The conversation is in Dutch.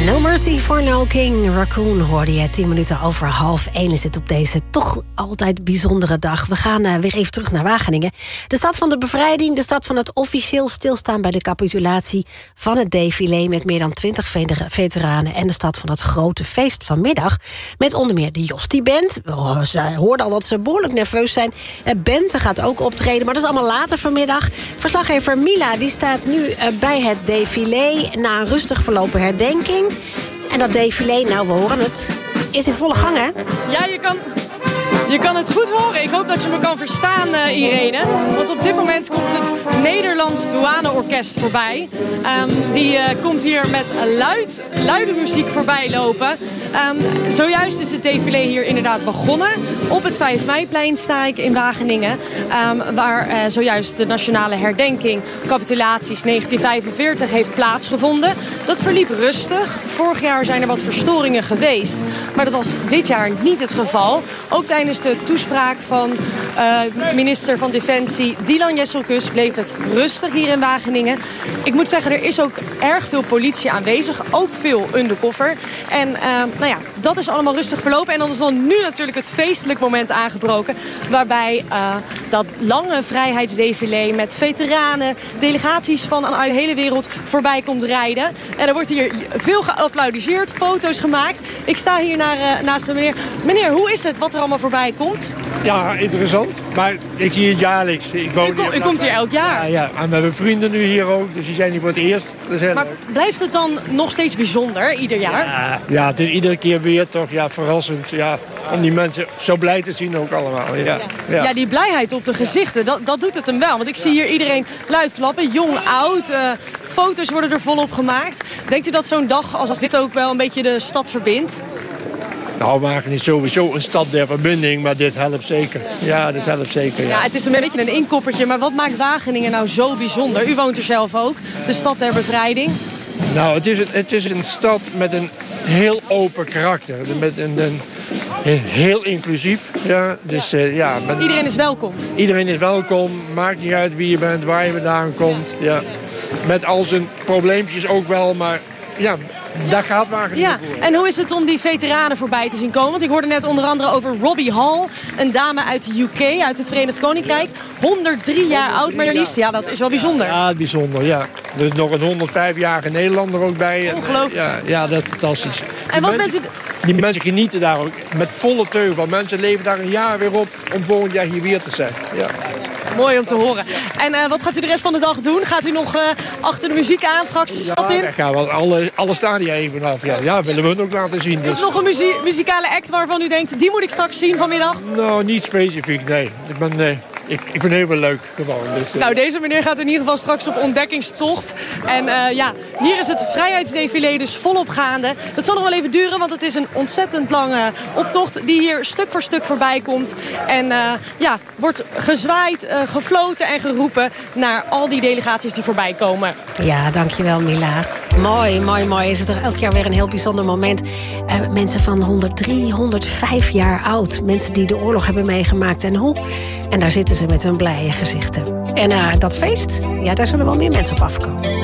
No Mercy for No King. Raccoon hoorde je 10 minuten over 12:30 is het op deze toch altijd bijzondere dag. We gaan weer even terug naar Wageningen. De stad van de bevrijding, de stad van het officieel stilstaan bij de capitulatie van het défilé met meer dan 20 veteranen en de stad van het grote feest vanmiddag met onder meer de Jostie Band. Ze hoorden al dat ze behoorlijk nerveus zijn. Bente gaat ook optreden, maar dat is allemaal later vanmiddag. Verslaggever Mila die staat nu bij het défilé na een rustig verlopen herdenking. En dat défilé, nou we horen het, is in volle gang, hè? Ja, je kan het goed horen. Ik hoop dat je me kan verstaan, Irene. Want op dit moment komt het Nederlands Douaneorkest voorbij. Die komt hier met luide muziek voorbij lopen. Zojuist is het défilé hier inderdaad begonnen. Op het 5 meiplein sta ik in Wageningen. Waar zojuist de nationale herdenking capitulaties 1945 heeft plaatsgevonden. Dat verliep rustig. Vorig jaar zijn er wat verstoringen geweest. Maar dat was dit jaar niet het geval. Ook tijdens de toespraak van minister van Defensie Dylan Jesselkus bleef het rustig hier in Wageningen. Ik moet zeggen, er is ook erg veel politie aanwezig. Ook veel undercover. En nou ja, dat is allemaal rustig verlopen. En dan is dan nu natuurlijk het feestelijk moment aangebroken. Waarbij dat lange vrijheidsdefilé met veteranen, delegaties van uit de hele wereld voorbij komt rijden. En er wordt hier veel geapplaudiseerd, foto's gemaakt. Ik sta hier naast de meneer. Meneer, hoe is het wat er allemaal voorbij komt? Ja, interessant. Maar ik zie het jaarlijks. U komt hier elk jaar? Ja, en we hebben vrienden nu hier ook, dus die zijn hier voor het eerst. Maar blijft het dan nog steeds bijzonder, ieder jaar? Ja, het is iedere keer weer toch verrassend. Ja, om die mensen zo blij te zien ook allemaal. Ja, die blijheid op de gezichten, dat doet het hem wel. Want ik zie hier iedereen luid klappen, jong, oud. Foto's worden er volop gemaakt. Denkt u dat zo'n dag als dit ook wel een beetje de stad verbindt? Nou, Wageningen is sowieso een stad der verbinding, maar dit helpt zeker. Ja, dit helpt zeker. Ja. Ja, het is een beetje een inkoppertje, maar wat maakt Wageningen nou zo bijzonder? U woont er zelf ook, de stad der bevrijding. Nou, het is een stad met een heel open karakter. Met een heel inclusief. Ja, dus, iedereen is welkom. Iedereen is welkom. Maakt niet uit wie je bent, waar je vandaan komt. Ja. Met al zijn probleempjes ook wel, maar ja, daar gaat Wageningen voor. En hoe is het om die veteranen voorbij te zien komen? Want ik hoorde net onder andere over Robbie Hall. Een dame uit de UK, uit het Verenigd Koninkrijk. 103 jaar oud, maar liefst. Ja, dat is wel bijzonder. Ja, bijzonder, ja. Er is nog een 105-jarige Nederlander ook bij. Ongelooflijk. Ja, dat is fantastisch. En wat bent u... Die mensen genieten daar ook met volle teug van. Mensen leven daar een jaar weer op om volgend jaar hier weer te zijn. Ja. Mooi om te horen. En wat gaat u de rest van de dag doen? Gaat u nog achter de muziek aan, straks de stad in? Ja, want alle staan hier even af. Ja, willen we het ook laten zien. Dus. Is er nog een muzikale act waarvan u denkt, die moet ik straks zien vanmiddag? Nou, niet specifiek, nee. Ik vind het heel leuk gewoon. Dus, Nou, deze meneer gaat in ieder geval straks op ontdekkingstocht. En hier is het vrijheidsdefilé dus volop gaande. Dat zal nog wel even duren, want het is een ontzettend lange optocht die hier stuk voor stuk voorbij komt. En wordt gezwaaid, gefloten en geroepen naar al die delegaties die voorbij komen. Ja, dankjewel Mila. Mooi. Is het toch elk jaar weer een heel bijzonder moment. Mensen van 103, 105 jaar oud. Mensen die de oorlog hebben meegemaakt en hoe. En daar zitten ze met hun blije gezichten. En dat feest, daar zullen wel meer mensen op afkomen.